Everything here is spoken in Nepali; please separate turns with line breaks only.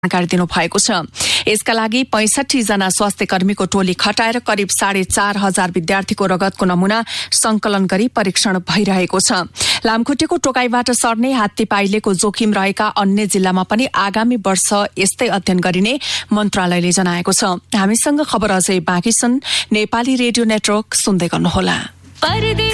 जानकारी दिनुभएको छ। यसका लागि 65 जना स्वास्थ्य कर्मीको टोली खटाएर करिब 4,500 विद्यार्थीको रगतको नमूना संकलन गरी परीक्षण भइरहेको छ। लामखुट्टेको टोकाइबाट सर्ने हात्ती पाइलेको जोखिम रहेका अन्य जिल्लामा पनि आगामी वर्ष यस्तै अध्ययन गरिने मन्त्रालयले जनाएको छ। हामीसँग खबर अझै बाँकी छन्। नेपाली रेडियो नेटवर्क सुन्दै गर्नुहोला।